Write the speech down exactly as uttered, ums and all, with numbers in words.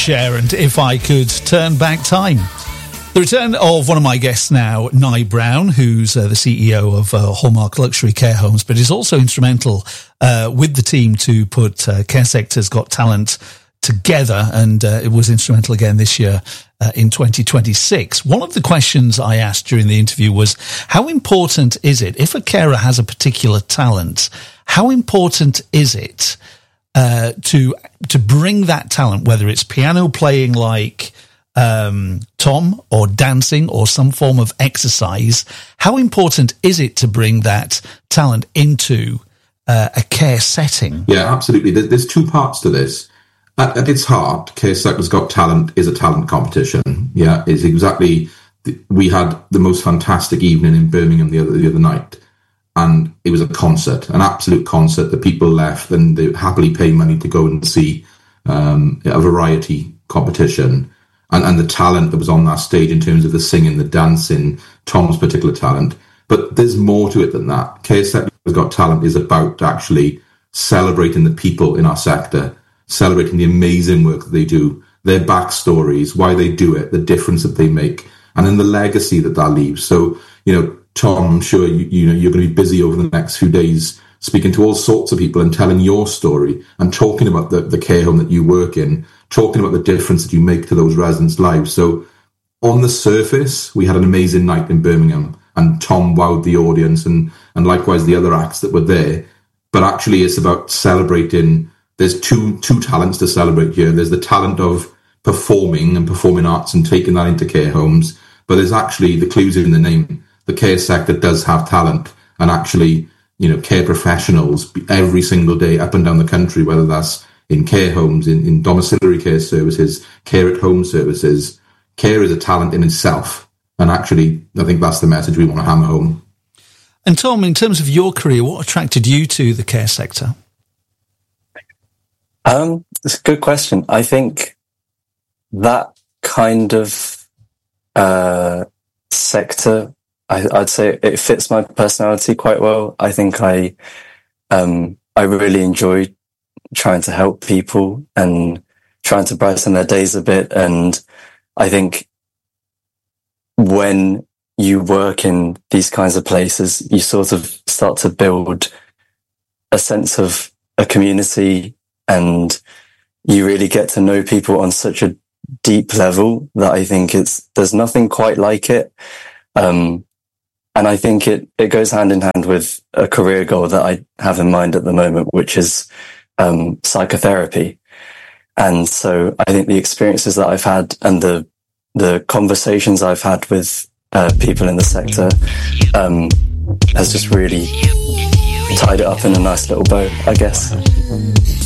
Cher and If I Could Turn Back Time. The return of one of my guests now, Nye Brown, who's uh, the C E O of uh, Hallmark Luxury Care Homes, but is also instrumental uh, with the team to put uh, Care Sector's Got Talent together, and uh, it was instrumental again this year uh, in twenty twenty-six. One of the questions I asked during the interview was, how important is it, if a carer has a particular talent, how important is it uh, to to bring that talent, whether it's piano playing like um, Tom, or dancing, or some form of exercise, how important is it to bring that talent into uh, a care setting? Yeah, absolutely. There's two parts to this. At, at its heart, Care Sector's Got Talent is a talent competition. Yeah, it's exactly. We had the most fantastic evening in Birmingham the other the other night, and it was a concert, an absolute concert. The people left and they happily pay money to go and see um, a variety competition, and, and the talent that was on that stage in terms of the singing, the dancing, Tom's particular talent. But there's more to it than that. Care Sector's Got Talent is about actually celebrating the people in our sector, celebrating the amazing work that they do, their backstories, why they do it, the difference that they make, and then the legacy that that leaves. So, you know, Tom, I'm sure you, you know you're going to be busy over the next few days speaking to all sorts of people and telling your story and talking about the, the care home that you work in, talking about the difference that you make to those residents' lives. So on the surface, we had an amazing night in Birmingham, and Tom wowed the audience, and, and likewise the other acts that were there. But actually, it's about celebrating. There's two two talents to celebrate here. There's the talent of performing and performing arts and taking that into care homes. But there's actually, the clues in the name. The care sector does have talent, and actually, you know, care professionals every single day up and down the country, whether that's in care homes, in, in domiciliary care services, care at home services. Care is a talent in itself. And actually, I think that's the message we want to hammer home. And Tom, in terms of your career, what attracted you to the care sector? Um, it's a good question. I think that kind of uh, sector, I, I'd say it fits my personality quite well. I think I, um, I really enjoy trying to help people and trying to brighten their days a bit. And I think when you work in these kinds of places, you sort of start to build a sense of a community, and you really get to know people on such a deep level that I think it's, there's nothing quite like it. Um, and I think it, it goes hand in hand with a career goal that I have in mind at the moment, which is, um, psychotherapy. And so I think the experiences that I've had and the, the conversations I've had with, uh, people in the sector, um, has just really tied it up in a nice little bow, I guess.